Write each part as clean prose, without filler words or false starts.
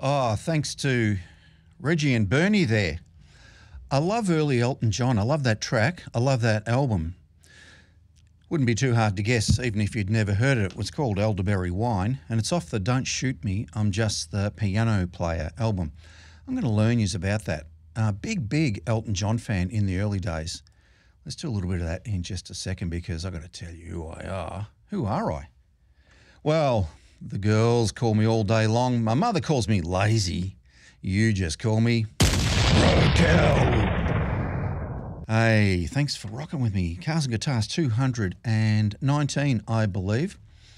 Oh, thanks to Reggie and Bernie there. I love early Elton John. I love that track. I love that album. Wouldn't be too hard to guess, even if you'd never heard it. It was called Elderberry Wine, and it's off the Don't Shoot Me, I'm Just the Piano Player album. I'm going to learn you about that. Big Elton John fan in the early days. Let's do a little bit of that in just a second because I've got to tell you who I are. Who are I? Well, the girls call me all day long. My mother calls me lazy. You just call me Raquel. Hey, thanks for rocking with me. Cars and Guitars 219, I believe.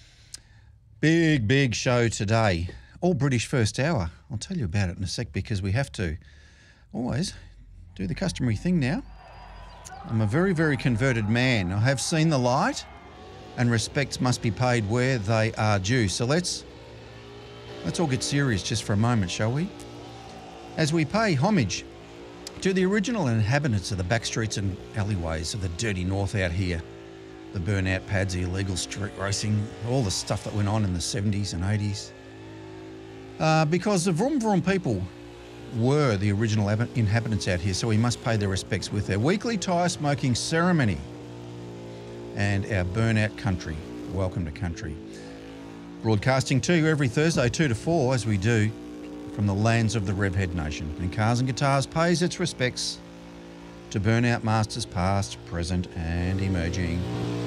Big show today. All British first hour. I'll tell you about it in a sec because we have to always do the customary thing now. I'm a very converted man. I have seen the light and respects must be paid where they are due. So let's all get serious just for a moment, shall we? As we pay homage to the original inhabitants of the back streets and alleyways of the dirty north out here, the burnout pads, the illegal street racing, all the stuff that went on in the 70s and 80s. Because the Vroom Vroom people were the original inhabitants out here, so we must pay their respects with their weekly tyre smoking ceremony and our burnout country. Welcome to country. Broadcasting to you every Thursday 2 to 4 as we do from the lands of the Revhead Nation. And Cars and Guitars pays its respects to burnout masters past, present and emerging.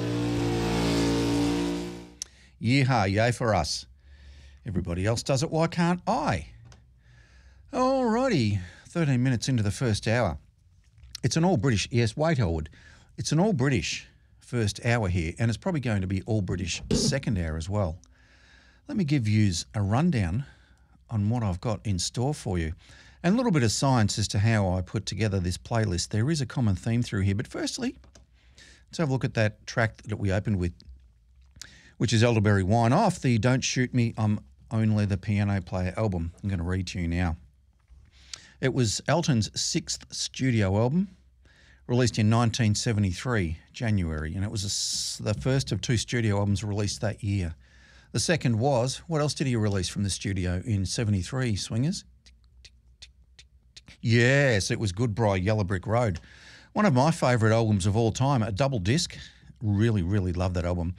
Yeehaw, yay for us. Everybody else does it, why can't I? Alrighty, 13 minutes into the first hour. It's an all-British, yes, wait Howard, it's an all-British first hour here, and it's probably going to be all-British second hour as well. Let me give you a rundown on what I've got in store for you, and a little bit of science as to how I put together this playlist. There is a common theme through here, but firstly, let's have a look at that track that we opened with, which is Elderberry Wine off the Don't Shoot Me, I'm Only the Piano Player album. I'm going to read to you now. It was Elton's 6th studio album, released in 1973, January, and it was the first of 2 studio albums released that year. The second was, what else did he release from the studio in 73, Swingers? Yes, it was Goodbye Yellow Brick Road. One of my favourite albums of all time, a double disc. Really love that album.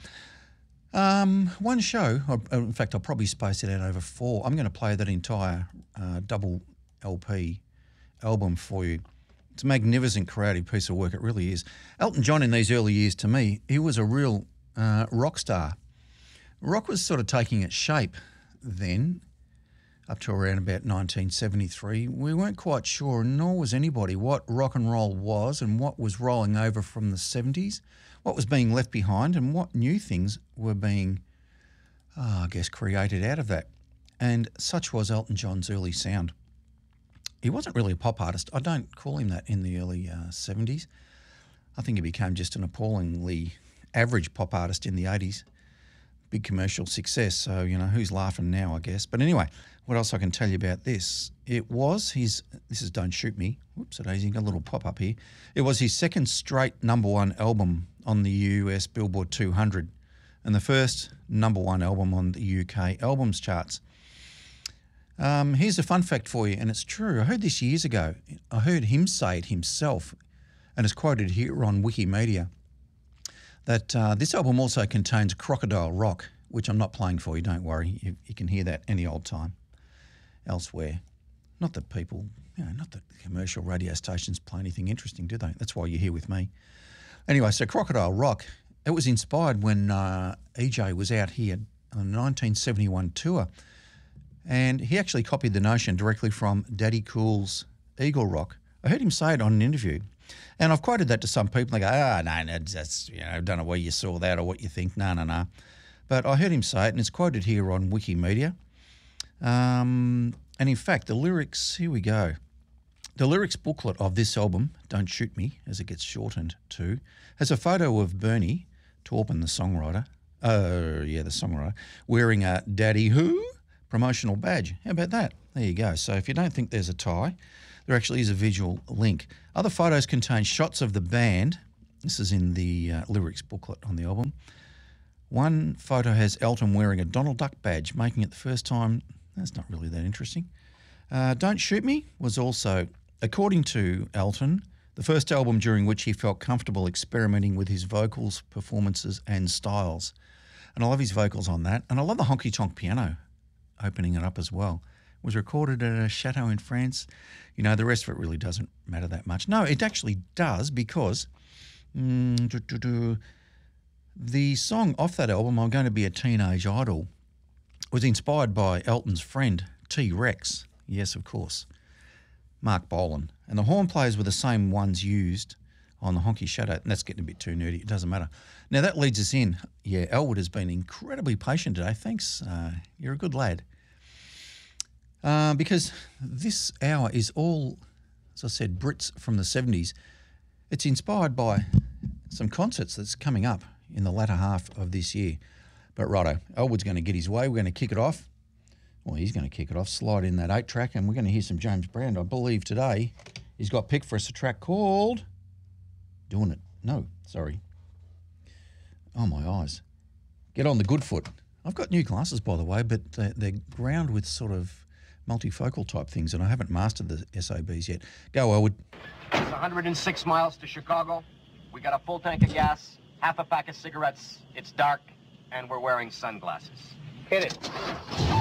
One show, in fact, I'll probably space it out over 4. I'm going to play that entire double LP album for you. It's a magnificent creative piece of work, it really is. Elton John in these early years, to me, he was a real rock star. Rock was sort of taking its shape then, up to around about 1973. We weren't quite sure, nor was anybody, what rock and roll was and what was rolling over from the 70s, what was being left behind and what new things were being, created out of that. And such was Elton John's early sound. He wasn't really a pop artist. I don't call him that in the early 70s. I think he became just an appallingly average pop artist in the 80s. Big commercial success, so, who's laughing now, I guess. But anyway, what else I can tell you about this? It was this is Don't Shoot Me. Whoops, got a little pop-up here. It was his second straight #1 album on the US Billboard 200 and the first #1 album on the UK albums charts. Here's a fun fact for you, and it's true. I heard this years ago. I heard him say it himself, and it's quoted here on Wikimedia, that this album also contains Crocodile Rock, which I'm not playing for you, don't worry. You can hear that any old time elsewhere. Not that people, not that commercial radio stations play anything interesting, do they? That's why you're here with me. Anyway, so Crocodile Rock, it was inspired when EJ was out here on the 1971 tour, and he actually copied the notion directly from Daddy Cool's Eagle Rock. I heard him say it on an interview. And I've quoted that to some people. They go, no, that's, I don't know where you saw that or what you think. No. But I heard him say it, and it's quoted here on Wikimedia. And in fact, the lyrics, here we go. The lyrics booklet of this album, Don't Shoot Me, as it gets shortened to, has a photo of Bernie Taupin, the songwriter, wearing a Daddy Who promotional badge. How about that? There you go. So if you don't think there's a tie, there actually is a visual link. Other photos contain shots of the band. This is in the lyrics booklet on the album. One photo has Elton wearing a Donald Duck badge, making it the first time. That's not really that interesting. Don't Shoot Me was also, according to Elton, the first album during which he felt comfortable experimenting with his vocals, performances and styles. And I love his vocals on that. And I love the honky-tonk piano opening it up as well. It was recorded at a chateau in France. You know, the rest of it really doesn't matter that much. No, it actually does, because the song off that album, I'm Going to Be a Teenage Idol, was inspired by Elton's friend, T-Rex. Yes, of course. Mark Bolan. And the horn players were the same ones used on the Honky Shadow. And that's getting a bit too nerdy. It doesn't matter. Now, that leads us in. Yeah, Elwood has been incredibly patient today. Thanks. You're a good lad. Because this hour is all, as I said, Brits from the 70s. It's inspired by some concerts that's coming up in the latter half of this year. But righto, Elwood's going to get his way. We're going to kick it off. Well, he's going to kick it off, slide in that 8-track, and we're going to hear some James Brown. I believe today he's got picked for us a track called Doing It. No, sorry. Oh, my eyes. Get on the good foot. I've got new glasses, by the way, but they're ground with sort of multifocal type things, and I haven't mastered the SOBs yet. Go, Elwood. It's 106 miles to Chicago. We got a full tank of gas, half a pack of cigarettes. It's dark, and we're wearing sunglasses. Hit it.